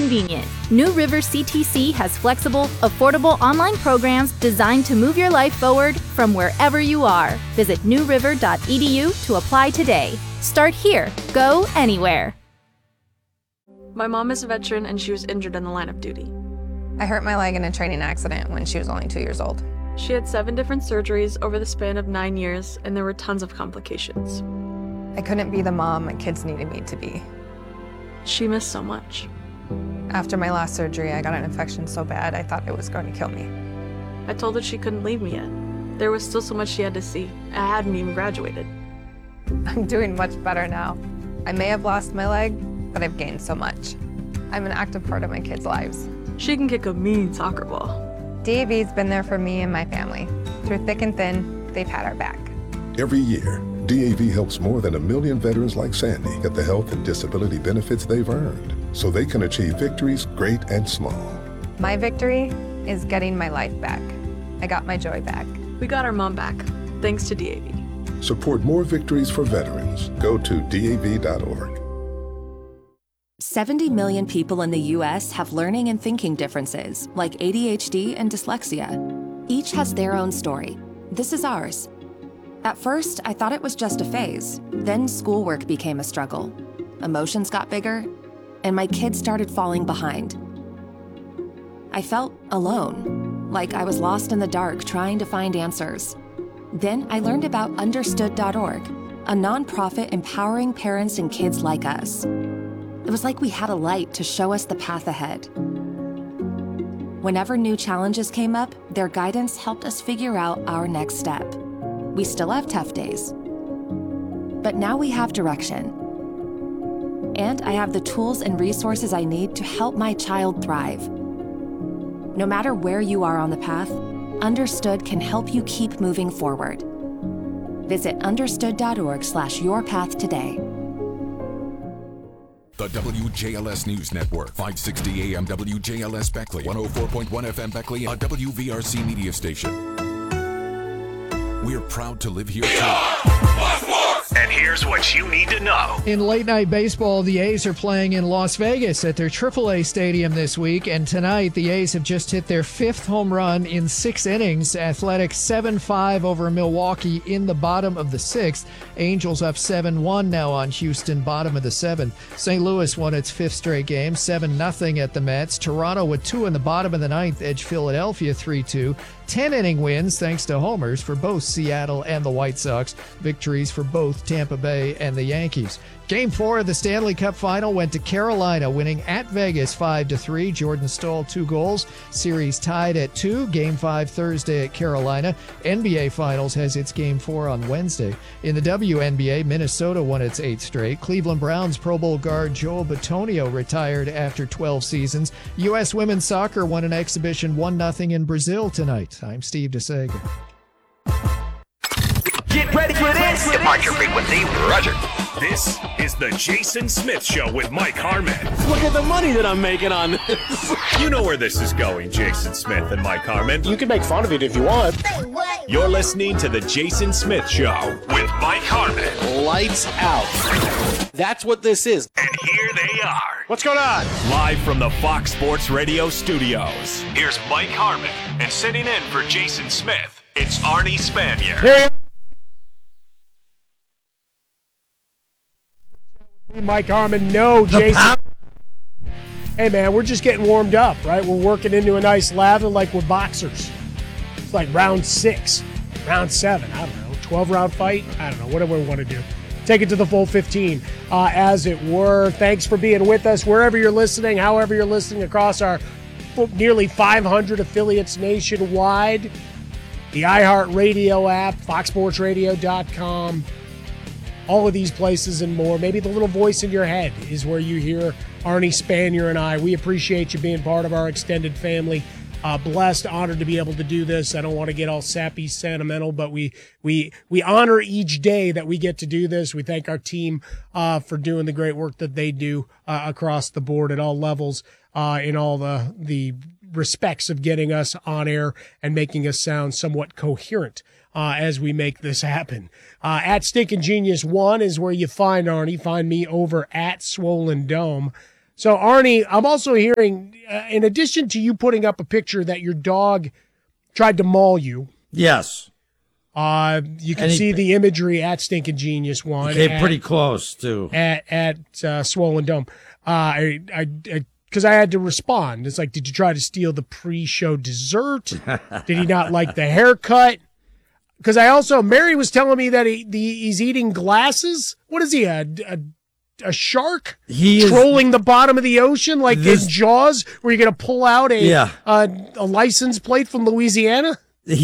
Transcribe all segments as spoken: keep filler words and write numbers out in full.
convenient. New River C T C has flexible, affordable online programs designed to move your life forward from wherever you are. Visit new river dot e d u to apply today. Start here. Go anywhere. My mom is a veteran and she was injured in the line of duty. I hurt my leg in a training accident when she was only two years old. She had seven different surgeries over the span of nine years, and there were tons of complications. I couldn't be the mom my kids needed me to be. She missed so much. After my last surgery, I got an infection so bad I thought it was going to kill me. I told her she couldn't leave me yet. There was still so much she had to see. I hadn't even graduated. I'm doing much better now. I may have lost my leg, but I've gained so much. I'm an active part of my kids' lives. She can kick a mean soccer ball. D A V's been there for me and my family. Through thick and thin, they've had our back. Every year, D A V helps more than a million veterans like Sandy get the health and disability benefits they've earned, so they can achieve victories great and small. My victory is getting my life back. I got my joy back. We got our mom back, thanks to D A V. Support more victories for veterans. Go to D A V dot org. seventy million people in the U S have learning and thinking differences, like A D H D and dyslexia. Each has their own story. This is ours. At first, I thought it was just a phase. Then schoolwork became a struggle. Emotions got bigger, and my kids started falling behind. I felt alone, like I was lost in the dark trying to find answers. Then I learned about understood dot org, a nonprofit empowering parents and kids like us. It was like we had a light to show us the path ahead. Whenever new challenges came up, their guidance helped us figure out our next step. We still have tough days, but now we have direction. And I have the tools and resources I need to help my child thrive. No matter where you are on the path, Understood can help you keep moving forward. Visit understood dot org slash your path today. The W J L S News Network, five sixty A M W J L S Beckley, one oh four point one F M Beckley, a W V R C media station. We're proud to live here too. And here's what you need to know. In late night baseball, the A's are playing in Las Vegas at their triple A stadium this week, and tonight the A's have just hit their fifth home run in six innings. Athletics seven five over Milwaukee in the bottom of the sixth. Angels up seven one now on Houston, bottom of the seventh. Saint Louis won its fifth straight game, seven nothing at the Mets. Toronto with two in the bottom of the ninth edged Philadelphia three two. ten-inning wins thanks to homers for both Seattle and the White Sox. Victories for both Tampa Bay and the Yankees. Game four of the Stanley Cup Final went to Carolina, winning at Vegas five to three. Jordan Staal, two goals. Series tied at two. Game five Thursday at Carolina. N B A Finals has its Game four on Wednesday. In the W N B A, Minnesota won its eighth straight. Cleveland Browns Pro Bowl guard Joel Bitonio retired after twelve seasons. U S Women's Soccer won an exhibition one nothing in Brazil tonight. I'm Steve DeSager. Get ready for this. Departure frequency, Roger. This is the Jason Smith Show with Mike Harmon. Look at the money that I'm making on this. You know where this is going, Jason Smith and Mike Harmon. You can make fun of it if you want. You're listening to the Jason Smith Show with Mike Harmon. Lights out. That's what this is. And here they are. What's going on? Live from the Fox Sports Radio studios. Here's Mike Harmon, and sitting in for Jason Smith, it's Arnie Spanier. Here. Mike Harmon, no, Jason. Hey, man, we're just getting warmed up, right? We're working into a nice lather like we're boxers. It's like round six, round seven, I don't know, twelve-round fight? I don't know, whatever we want to do. Take it to the full fifteen, uh, as it were. Thanks for being with us wherever you're listening, however you're listening across our nearly five hundred affiliates nationwide. The iHeartRadio app, fox sports radio dot com. All of these places and more. Maybe the little voice in your head is where you hear Arnie Spanier and I. We appreciate you being part of our extended family. Uh, blessed, honored to be able to do this. I don't want to get all sappy, sentimental, but we we we honor each day that we get to do this. We thank our team uh, for doing the great work that they do uh, across the board at all levels, uh, in all the the respects of getting us on air and making us sound somewhat coherent. Uh, as we make this happen. Uh, at Stinkin' Genius one is where you find Arnie. Find me over at Swollen Dome. So, Arnie, I'm also hearing, uh, in addition to you putting up a picture that your dog tried to maul you. Yes. Uh, you can And he- see the imagery at Stinking Genius One. He came at- pretty close, too. At at uh, Swollen Dome. Uh, I I because I, I had to respond. It's like, did you try to steal the pre-show dessert? Did he not like the haircut? Because I also Mary was telling me that he the, he's eating glasses. What is he a a, a shark? He is- trolling the bottom of the ocean like This- in Jaws, where you're gonna pull out a Yeah. a, a license plate from Louisiana.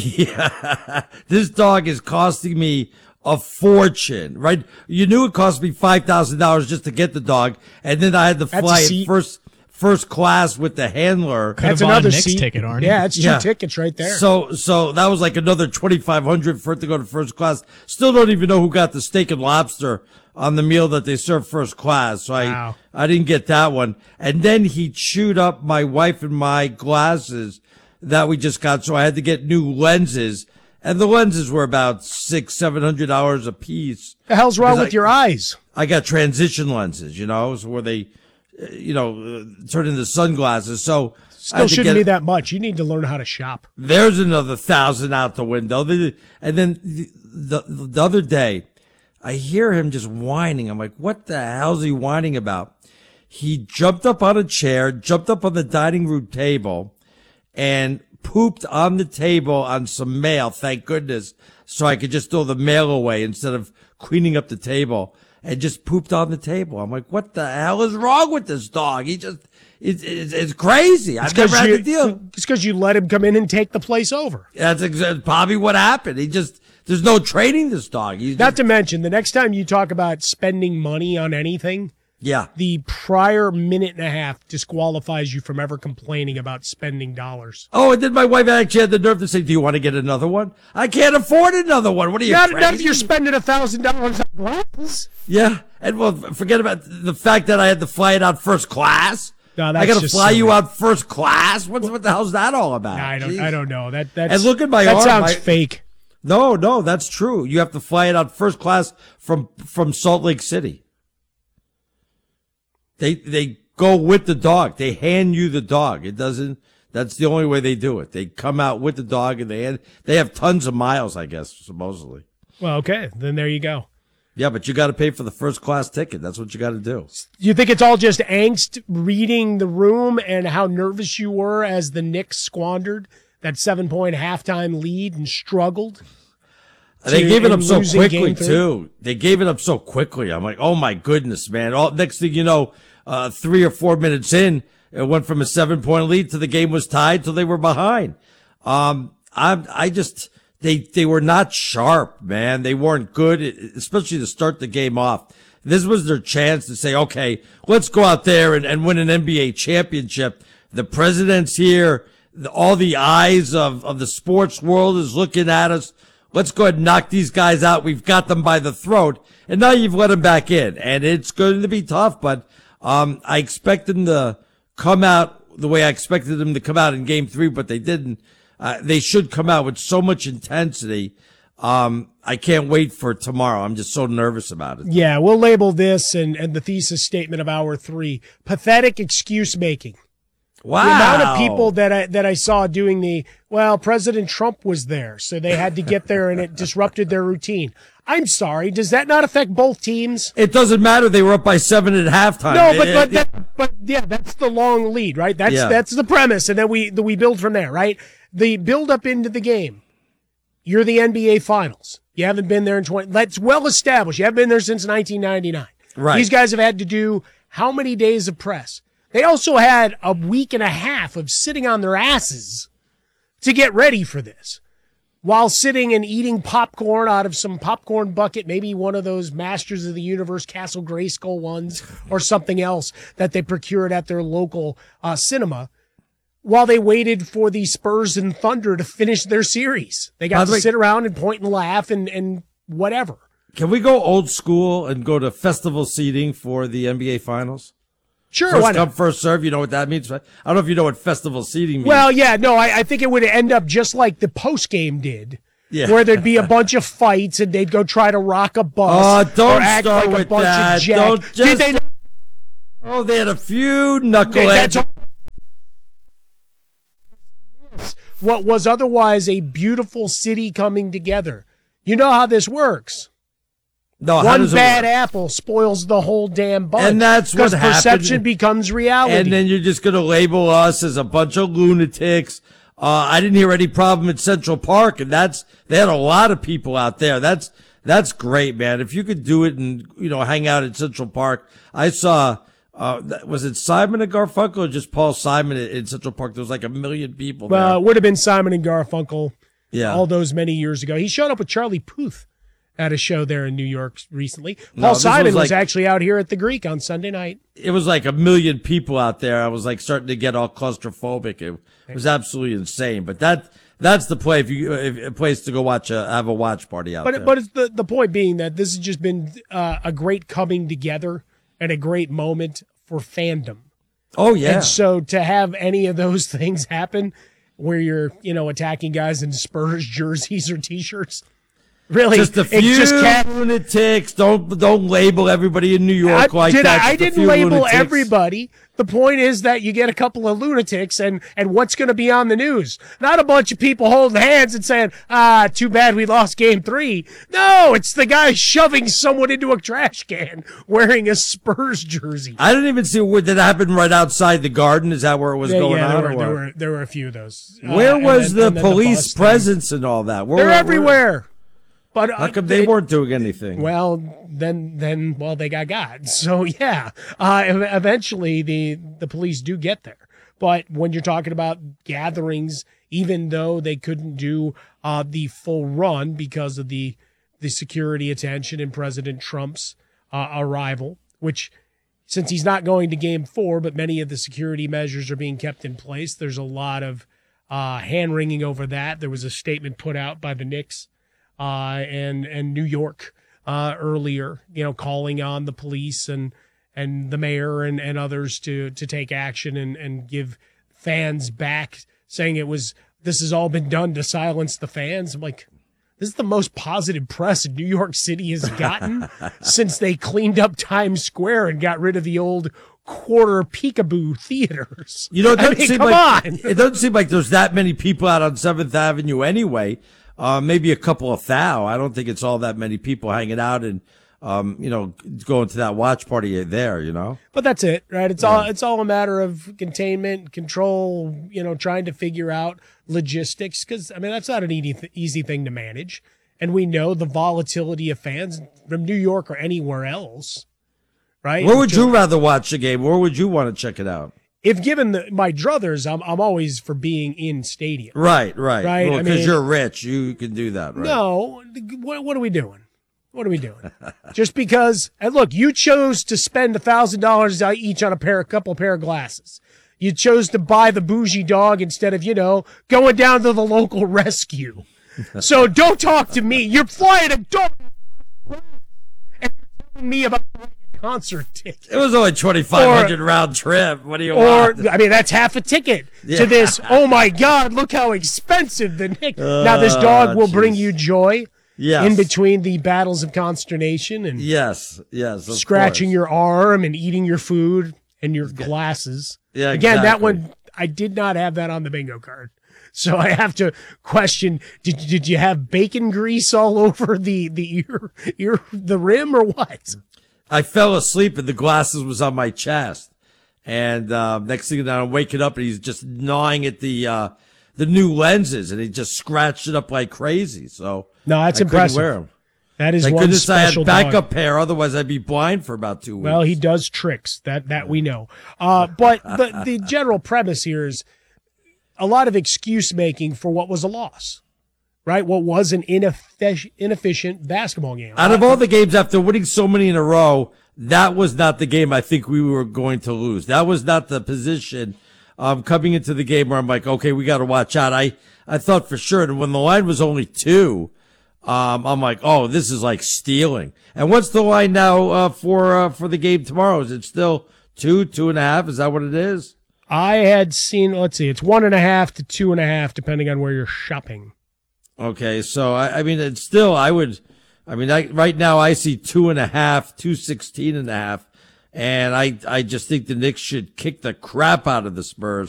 Yeah, this dog is costing me a fortune, right? You knew it cost me five thousand dollars just to get the dog, and then I had to That's a fly seat. it first first class with the handler. That's another seat. Yeah, it's two Yeah. tickets right there. So, so that was like another twenty-five hundred for it to go to first class. Still don't even know who got the steak and lobster on the meal that they served first class. So Wow. I, I didn't get that one. And then he chewed up my wife and my glasses that we just got. So I had to get new lenses, and the lenses were about six, seven hundred dollars a piece. The hell's wrong Because with I- your eyes? I got transition lenses, you know, so where they, uh, you know, uh, turn into sunglasses. So I Still had to shouldn't get- be that much. You need to learn how to shop. There's another thousand out the window. And then the, the, the other day, I hear him just whining. I'm like, what the hell's he whining about? He jumped up on a chair, jumped up on the dining room table, and pooped on the table on some mail, thank goodness, so I could just throw the mail away instead of cleaning up the table, and just pooped on the table. I'm like, what the hell is wrong with this dog? He just, it's, it's, it's crazy. I've never had you, to deal. It's because you let him come in and take the place over. That's exa- probably what happened. He just, there's no training this dog. He's Not just, to mention, the next time you talk about spending money on anything, yeah. the prior minute and a half disqualifies you from ever complaining about spending dollars. Oh, and then my wife actually had the nerve to say, do you want to get another one? I can't afford another one. What are you, Not, crazy? not if you're spending a thousand dollars on glasses. Yeah. And well, forget about the fact that I had to fly it out first class. No, that's I got to just fly silly. you out first class. What, what the hell's that all about? Nah, I don't. Jeez. I don't know. That that's, And look at my that arm. sounds My- fake. No, no, that's true. You have to fly it out first class from, from Salt Lake City. They, they go with the dog. They hand you the dog. It doesn't, that's the only way they do it. They come out with the dog and they hand, they have tons of miles, I guess, supposedly. Well, okay, then there you go. Yeah, but you got to pay for the first class ticket. That's what you got to do. You think it's all just angst reading the room and how nervous you were as the Knicks squandered that seven point halftime lead and struggled? They to- gave it in up so losing quickly game three? too. They gave it up so quickly. I'm like, oh my goodness, man! All next thing you know, uh, three or four minutes in, it went from a seven point lead to the game was tied till they were behind. Um, I, I just they they were not sharp, man. They weren't good, especially to start the game off. This was their chance to say, okay, let's go out there and, and win an N B A championship. The president's here. The, all the eyes of, of the sports world is looking at us. Let's go ahead and knock these guys out. We've got them by the throat. And now you've let them back in. And it's going to be tough, but um I expect them to come out the way I expected them to come out in game three, but they didn't. Uh, they should come out with so much intensity. Um, I can't wait for tomorrow. I'm just so nervous about it. Yeah, we'll label this and, and the thesis statement of hour three pathetic excuse making. Wow. The amount of people that I that I saw doing the, well, President Trump was there, so they had to get there and it disrupted their routine. I'm sorry, does that not affect both teams? It doesn't matter. They were up by seven at halftime. No, but It- but it- that, but yeah, that's the long lead, right? That's Yeah. that's the premise, and then we we build from there, right? The build up into the game. You're the N B A Finals. You haven't been there in twenty. That's well established. You haven't been there since nineteen ninety-nine. Right. These guys have had to do how many days of press? They also had a week and a half of sitting on their asses to get ready for this, while sitting and eating popcorn out of some popcorn bucket, maybe one of those Masters of the Universe Castle Grayskull ones or something else that they procured at their local uh, cinema, while they waited for the Spurs and Thunder to finish their series. They By got the to way- sit around and point and laugh and, and whatever. Can we go old school and go to festival seating for the N B A Finals? Sure, First why come, not? first serve. You know what that means, right? I don't know if you know what festival seating means. Well, yeah, no, I, I think it would end up just like the post game did. Yeah. Where there'd be a bunch of fights and they'd go try to rock a bus. Oh, don't or act start like a with bunch that. Of jack. Don't Did just- they not Oh, they had a few knuckleheads. That's what was otherwise a beautiful city coming together. You know how this works. No, how One does it bad work? apple spoils the whole damn bunch. And that's what because perception happened. becomes reality. And then you're just going to label us as a bunch of lunatics. Uh, I didn't hear any problem at Central Park, and that's they had a lot of people out there. That's that's great, man. If you could do it and you know hang out at Central Park, I saw. Uh, was it Simon and Garfunkel or just Paul Simon in Central Park? There was like a million people there. Well, it would have been Simon and Garfunkel. Yeah. All those many years ago. He showed up with Charlie Puth at a show there in New York recently. Paul No, this Simon was was, like- actually out here at the Greek on Sunday night. It was like a million people out there. I was like starting to get all claustrophobic. It was absolutely insane. But that that's the play if you if, a place to go watch a have a watch party out But there. but it's the the point being that this has just been uh, a great coming together and a great moment for fandom. Oh yeah. And so to have any of those things happen where you're, you know, attacking guys in Spurs jerseys or t-shirts, really, just a it few just can't, lunatics. Don't don't label everybody in New York I, like did that. I, I Just a didn't few label lunatics. everybody. The point is that you get a couple of lunatics, and and what's going to be on the news? Not a bunch of people holding hands and saying, "Ah, too bad we lost game three." No, it's the guy shoving someone into a trash can wearing a Spurs jersey. I didn't even see where did that happen right outside the Garden. Is that where it was Yeah, going yeah, on? there or were, there what? were there were a few of those. Uh, Where and was then- and the then police bus thing. presence and all that? Where, They're where- everywhere. But How uh, come they weren't doing anything? Well, then, then, well, they got got. So yeah, uh, ev- eventually the the police do get there. But when you're talking about gatherings, even though they couldn't do uh, the full run because of the the security attention and President Trump's uh, arrival, which since he's not going to Game Four, but many of the security measures are being kept in place. There's a lot of uh, hand wringing over that. There was a statement put out by the Knicks. Uh, and and New York uh, earlier, you know, calling on the police and and the mayor and, and others to to take action and, and give fans back, saying it was this has all been done to silence the fans. I'm like, this is the most positive press New York City has gotten since they cleaned up Times Square and got rid of the old quarter peekaboo theaters. You know, it I doesn't mean, seem come like on. it doesn't seem like there's that many people out on Seventh Avenue anyway. Uh, maybe a couple of thou. I don't think it's all that many people hanging out and, um, you know, going to that watch party there, you know? But that's it, right? It's all it's all a matter of containment, control, you know, trying to figure out logistics. Because, I mean, that's not an easy, easy thing to manage. And we know the volatility of fans from New York or anywhere else, right? Where would you rather watch the game? Where would you want to check it out? If given the, my druthers, I'm I'm always for being in stadium. Right, right. Right, Well, I because mean- you're rich, you can do that, right? No, what, what are we doing? What are we doing? Just because, and look, you chose to spend a thousand dollars each on a pair, a couple pair of glasses. You chose to buy the bougie dog instead of, you know, going down to the local rescue. So don't talk to me. You're flying a dog and you're telling me about a concert ticket. It was only twenty-five hundred round trip. What do you Or, want? I mean, that's half a ticket Yeah. to this. Oh my God, look how expensive the Nick. now, this dog will bring you joy Yes. in between the battles of consternation and Yes, yes. of scratching course. your arm and eating your food and your glasses. Yeah, Again, that exactly. one, I did not have that on the bingo card. So I have to question, did, did you have bacon grease all over the, the ear, ear, the rim or what? I fell asleep and the glasses was on my chest. And uh, next thing you know, I'm waking up and he's just gnawing at the uh, the new lenses and he just scratched it up like crazy. So No, that's I couldn't impressive. wear 'em. That is Thank one goodness I had special backup dog. pair. Otherwise, I'd be blind for about two weeks. Well, he does tricks. That that we know. Uh, but the the general premise here is a lot of excuse making for what was a loss, right? What was an ineffic- inefficient basketball game. Out of all the games after winning so many in a row, that was not the game I think we were going to lose. That was not the position um, coming into the game where I'm like, okay, we got to watch out. I, I thought for sure. And when the line was only two, um, I'm like, oh, this is like stealing. And what's the line now uh, for uh, for the game tomorrow? Is it still two, two and a half? Is that what it is? I had seen, let's see, it's one and a half to two and a half, depending on where you're shopping. Okay, so I, I mean, it's still, I would, I mean, I, right now I see two and a half, two sixteen and a half, And I, I just think the Knicks should kick the crap out of the Spurs